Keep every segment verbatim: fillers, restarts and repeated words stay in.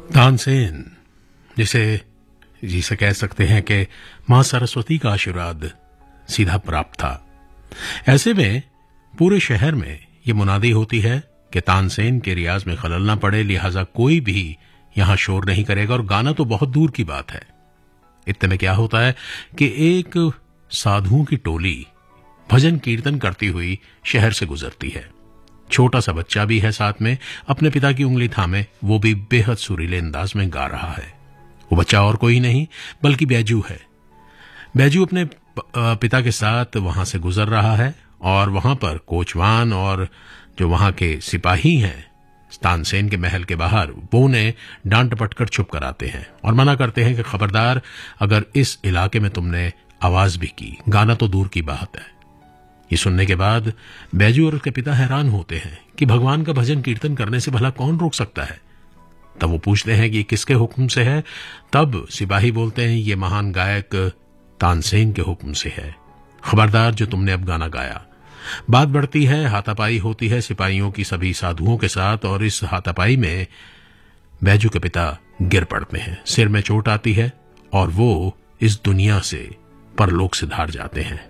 तानसेन, जिसे जिसे कह सकते हैं कि मां सरस्वती का आशीर्वाद सीधा प्राप्त था। ऐसे में पूरे शहर में ये मुनादी होती है कि तानसेन के रियाज में खलल न पड़े, लिहाजा कोई भी यहां शोर नहीं करेगा, और गाना तो बहुत दूर की बात है। इतने में क्या होता है कि एक साधुओं की टोली भजन कीर्तन करती हुई शहर से गुजरती है। छोटा सा बच्चा भी है साथ में, अपने पिता की उंगली थामे, वो भी बेहद सुरीले अंदाज में गा रहा है। वो बच्चा और कोई नहीं बल्कि बैजू है। बैजू अपने पिता के साथ वहां से गुजर रहा है, और वहां पर कोचवान और जो वहां के सिपाही हैं तानसेन के महल के बाहर, वो उन्हें डांट डपट कर चुप कराते हैं और मना करते हैं कि खबरदार, अगर इस इलाके में तुमने आवाज भी की, गाना तो दूर की बात है। ये सुनने के बाद बैजू और उसके पिता हैरान होते हैं कि भगवान का भजन कीर्तन करने से भला कौन रोक सकता है। तब वो पूछते हैं कि ये किसके हुक्म से है। तब सिपाही बोलते हैं, ये महान गायक तानसेन के हुक्म से है। खबरदार, जो तुमने अब गाना गाया। बात बढ़ती है, हाथापाई होती है सिपाहियों की सभी साधुओं के साथ, और इस हाथापाई में बैजू के पिता गिर पड़ते हैं। सिर में चोट आती है और वो इस दुनिया से परलोक से धार जाते हैं।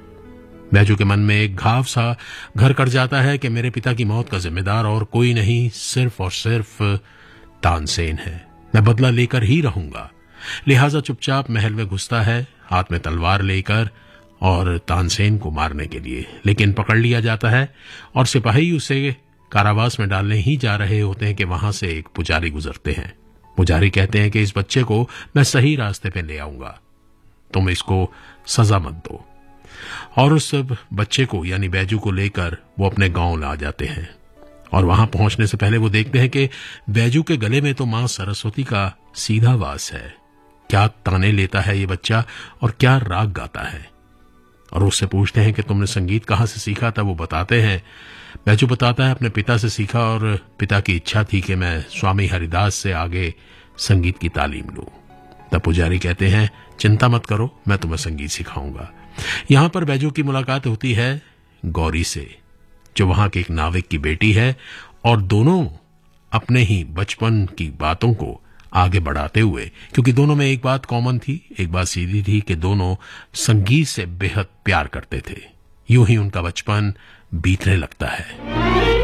बैजू के मन में एक घाव सा घर कर जाता है कि मेरे पिता की मौत का जिम्मेदार और कोई नहीं, सिर्फ और सिर्फ तानसेन है। मैं बदला लेकर ही रहूंगा। लिहाजा चुपचाप महल में घुसता है, हाथ में तलवार लेकर, और तानसेन को मारने के लिए। लेकिन पकड़ लिया जाता है और सिपाही उसे कारावास में डालने ही जा रहे होते हैं कि वहां से एक पुजारी गुजरते हैं। पुजारी कहते हैं कि इस बच्चे को मैं सही रास्ते पे ले आऊंगा, तुम इसको सजा मत दो। और उस बच्चे को यानी बैजू को लेकर वो अपने गांव ला जाते हैं, और वहां पहुंचने से पहले वो देखते हैं कि बैजू के गले में तो मां सरस्वती का सीधा वास है। क्या ताने लेता है ये बच्चा और क्या राग गाता है। और उससे पूछते हैं कि तुमने संगीत कहां से सीखा था। वो बताते हैं, बैजू बताता है, अपने पिता से सीखा, और पिता की इच्छा थी कि मैं स्वामी हरिदास से आगे संगीत की तालीम लूं। तब पुजारी कहते हैं, चिंता मत करो, मैं तुम्हें संगीत सिखाऊंगा। यहां पर बैजू की मुलाकात होती है गौरी से, जो वहां के एक नाविक की बेटी है, और दोनों अपने ही बचपन की बातों को आगे बढ़ाते हुए, क्योंकि दोनों में एक बात कॉमन थी, एक बात सीधी थी कि दोनों संगीत से बेहद प्यार करते थे। यूं ही उनका बचपन बीतने लगता है।